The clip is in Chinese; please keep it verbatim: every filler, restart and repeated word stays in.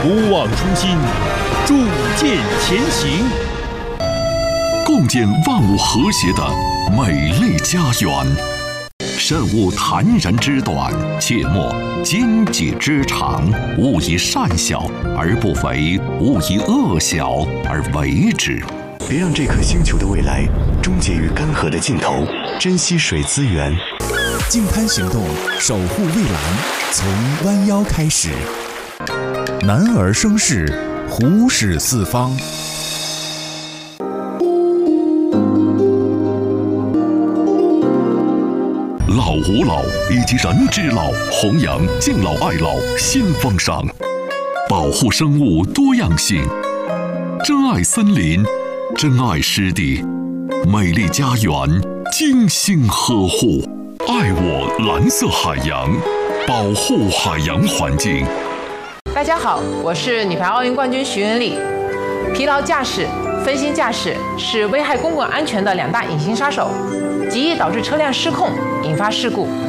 不忘初心，铸剑前行， 共建万物和谐的美丽家园。慎勿谈人之短，切莫奸己之长。勿以善小而不为，勿以恶小而为之。 别让这颗星球的未来终结于干涸的尽头，珍惜水资源。 净滩行动，守护蔚蓝，从弯腰开始。男儿生事，虎视四方。 老吾老以及人之老，弘扬敬老爱老新风尚，保护生物多样性，珍爱森林，珍爱湿地，美丽家园精心呵护，爱我蓝色海洋，保护海洋环境。 大家好，我是女排奥运冠军徐文丽。疲劳驾驶、分心驾驶是危害公共安全的两大隐形杀手，极易导致车辆失控，引发事故。